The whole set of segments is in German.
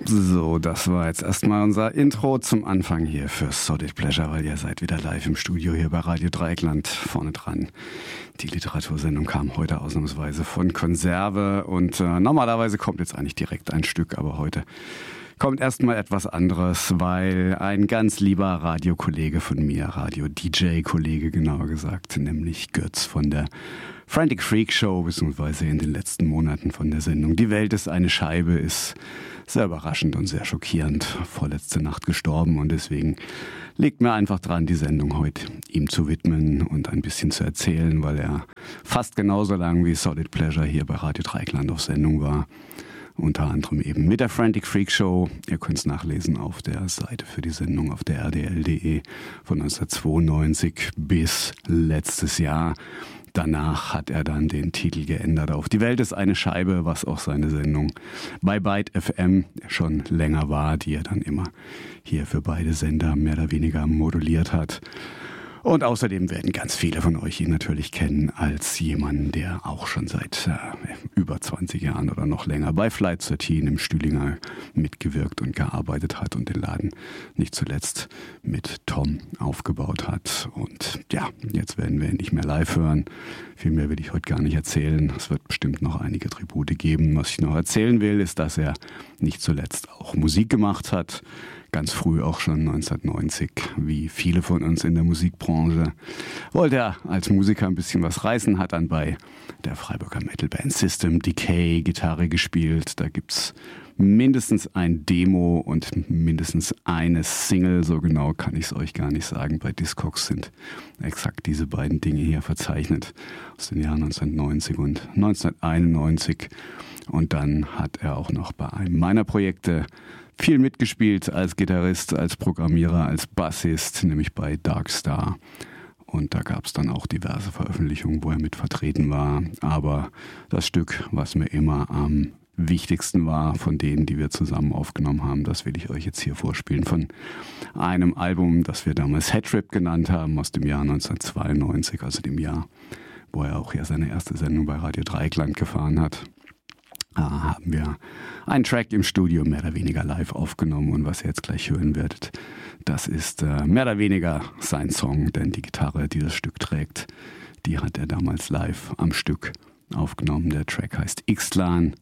So, das war jetzt erstmal unser Intro zum Anfang hier für Solid Pleasure, weil ihr seid wieder live im Studio hier bei Radio Dreieckland vorne dran. Die Literatursendung kam heute ausnahmsweise von Konserve und normalerweise kommt jetzt eigentlich direkt ein Stück, aber heute kommt erstmal etwas anderes, weil ein ganz lieber Radiokollege von mir, Radio-DJ-Kollege genauer gesagt, nämlich Götz von der Frantic Freak Show, beziehungsweise in den letzten Monaten von der Sendung Die Welt ist eine Scheibe, ist sehr überraschend und sehr schockierend vorletzte Nacht gestorben und deswegen liegt mir einfach dran, die Sendung heute ihm zu widmen und ein bisschen zu erzählen, weil er fast genauso lang wie Solid Pleasure hier bei Radio Dreieckland auf Sendung war. Unter anderem eben mit der Frantic Freak Show. Ihr könnt es nachlesen auf der Seite für die Sendung auf der rdl.de von 1992 bis letztes Jahr. Danach hat er dann den Titel geändert auf Die Welt ist eine Scheibe, was auch seine Sendung bei Byte FM schon länger war, die er dann immer hier für beide Sender mehr oder weniger moduliert hat. Und außerdem werden ganz viele von euch ihn natürlich kennen als jemanden, der auch schon seit über 20 Jahren oder noch länger bei Flight 13 im Stühlinger mitgewirkt und gearbeitet hat und den Laden nicht zuletzt mit Tom aufgebaut hat. Und ja, jetzt werden wir ihn nicht mehr live hören. Viel mehr will ich heute gar nicht erzählen. Es wird bestimmt noch einige Tribute geben. Was ich noch erzählen will, ist, dass er nicht zuletzt auch Musik gemacht hat. Ganz früh auch schon 1990, wie viele von uns in der Musikbranche. Wollte er als Musiker ein bisschen was reißen, hat dann bei der Freiburger Metalband System Decay Gitarre gespielt. Da gibt's mindestens ein Demo und mindestens eine Single, so genau kann ich es euch gar nicht sagen. Bei Discogs sind exakt diese beiden Dinge hier verzeichnet aus den Jahren 1990 und 1991. Und dann hat er auch noch bei einem meiner Projekte viel mitgespielt als Gitarrist, als Programmierer, als Bassist, nämlich bei Darkstar. Und da gab es dann auch diverse Veröffentlichungen, wo er mit vertreten war. Aber das Stück, was mir immer am wichtigsten war von denen, die wir zusammen aufgenommen haben, das will ich euch jetzt hier vorspielen von einem Album, das wir damals Headtrip genannt haben, aus dem Jahr 1992, also dem Jahr, wo er auch hier seine erste Sendung bei Radio Dreieckland gefahren hat. Haben wir einen Track im Studio mehr oder weniger live aufgenommen und was ihr jetzt gleich hören werdet, das ist mehr oder weniger sein Song, denn die Gitarre, die das Stück trägt, die hat er damals live am Stück aufgenommen. Der Track heißt Ixtlan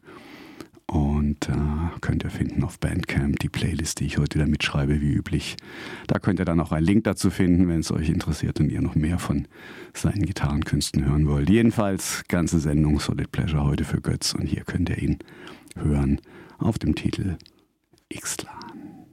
und könnt ihr finden auf Bandcamp, die Playlist, die ich heute wieder mitschreibe, wie üblich. Da könnt ihr dann auch einen Link dazu finden, wenn es euch interessiert und ihr noch mehr von seinen Gitarrenkünsten hören wollt. Jedenfalls ganze Sendung Solid Pleasure heute für Götz und hier könnt ihr ihn hören auf dem Titel